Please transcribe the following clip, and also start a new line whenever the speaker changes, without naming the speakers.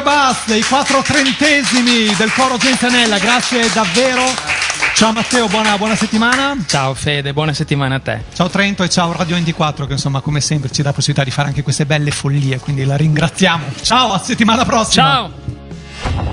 Bass dei 4/30 del coro Gentanella, grazie davvero. Ciao Matteo, buona settimana.
Ciao Fede, buona settimana a te.
Ciao Trento e ciao Radio 24 che insomma come sempre ci dà la possibilità di fare anche queste belle follie, quindi la ringraziamo. Ciao, a settimana prossima.
Ciao.